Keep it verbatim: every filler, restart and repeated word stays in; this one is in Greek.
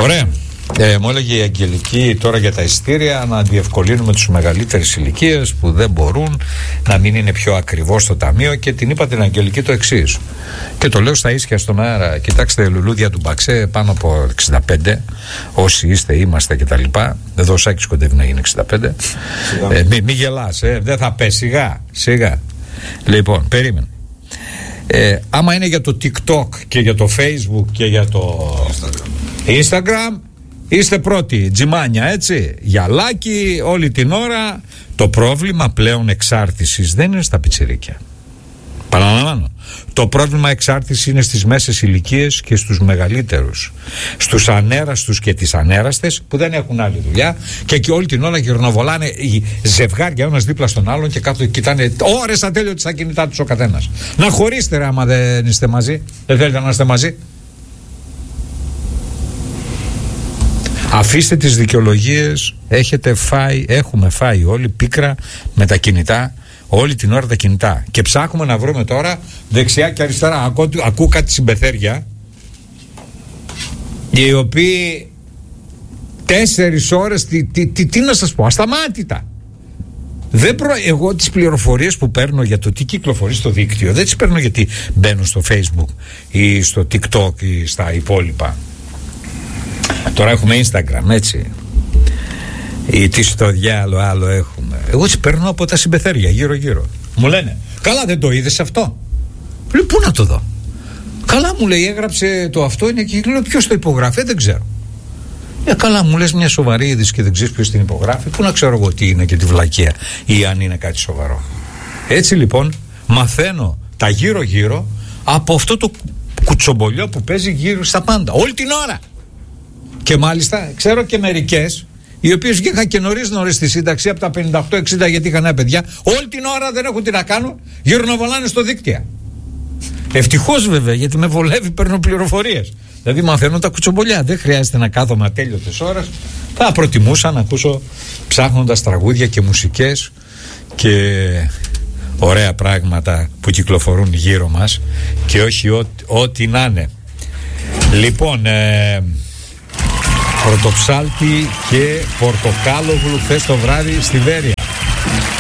Ωραία. Ε, μου έλεγε η Αγγελική τώρα για τα εισιτήρια να διευκολύνουμε τους μεγαλύτερες ηλικίες που δεν μπορούν, να μην είναι πιο ακριβό στο ταμείο, και την είπα την Αγγελική το εξής. Και το λέω στα ίσια στον αέρα. Κοιτάξτε, λουλούδια του Μπαξέ πάνω από εξήντα πέντε, όσοι είστε, είμαστε κτλ. Εδώ ο Σάκης κοντεύει να γίνει εξήντα πέντε. ε, Μην μη γελάς, ε, δεν θα πέσει. Σιγά, σιγά. Λοιπόν, περίμενε. Ε, άμα είναι για το TikTok και για το Facebook και για το Instagram, Instagram είστε πρώτοι, τζιμάνια, έτσι, γυαλάκι όλη την ώρα. Το πρόβλημα πλέον εξάρτησης δεν είναι στα πιτσιρίκια. Παραλαμβάνω. Το πρόβλημα εξάρτησης είναι στις μέσες ηλικίες και στους μεγαλύτερους. Στους ανέραστους και τις ανέραστες που δεν έχουν άλλη δουλειά και εκεί όλη την ώρα γυρνοβολάνε οι ζευγάρια ένας δίπλα στον άλλον και κάτω κοιτάνε ώρες ατέλειωτες στα κινητά τους ο καθένας. Να χωρίσετε ρε άμα δεν είστε μαζί. Δεν θέλετε να είστε μαζί. Αφήστε τις δικαιολογίες. Έχετε φάει, έχουμε φάει όλοι πίκρα με τα κινητά. Όλη την ώρα τα κινητά. Και ψάχνουμε να βρούμε τώρα δεξιά και αριστερά. Ακού, ακούω κάτι συμπεθέρια, οι οποίοι τέσσερις ώρες, τι, τι, τι, τι να σας πω, ασταμάτητα. Δεν προ... Εγώ τις πληροφορίες που παίρνω για το τι κυκλοφορεί στο δίκτυο δεν τις παίρνω γιατί μπαίνω στο Facebook ή στο TikTok ή στα υπόλοιπα. Τώρα έχουμε Instagram, έτσι. Ή τι στο διάλο άλλο έχουμε. Εγώ τις παίρνω από τα συμπεθέρια γύρω γύρω. Μου λένε, καλά δεν το είδες αυτό? Λέω, πού να το δω? Καλά, μου λέει, έγραψε το αυτό, είναι εκεί. Λέω, ποιος το υπογράφει? Δεν ξέρω. Ε, καλά, μου λες μια σοβαρή είδηση και δεν ξέρεις ποιος την υπογράφει. Πού να ξέρω εγώ τι είναι και τη βλακεία ή αν είναι κάτι σοβαρό. Έτσι λοιπόν μαθαίνω τα γύρω γύρω από αυτό το κουτσομπολιό που παίζει γύρω στα πάντα όλη την ώρα. Και μάλιστα ξέρω και μερικές οι οποίες βγήκαν και νωρίς νωρίς στη σύνταξη από τα πενήντα οκτώ εξήντα γιατί είχαν νέα παιδιά. Όλη την ώρα δεν έχουν τι να κάνουν, γυρνοβολάνε στο δίκτυα. Ευτυχώς βέβαια, γιατί με βολεύει, παίρνω πληροφορίες. Δηλαδή μαθαίνω τα κουτσομπολιά. Δεν χρειάζεται να κάθομαι ατέλειωτες ώρες. Θα προτιμούσα να ακούσω ψάχνοντας τραγούδια και μουσικές και ωραία πράγματα που κυκλοφορούν γύρω μας και όχι ό,τι, ό,τι να είναι. Λοιπόν, ε, Πρωτοψάλτη και Πορτοκάλογλου χθες το βράδυ στη Βέρεια.